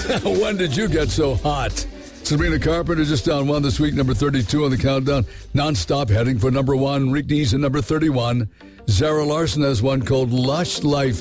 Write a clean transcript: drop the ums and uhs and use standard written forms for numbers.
When did you get so hot? Sabrina Carpenter just down one this week, number 32 on the countdown. Nonstop heading for number one. Rick Dees at number 31. Zara Larson has one called Lush Life.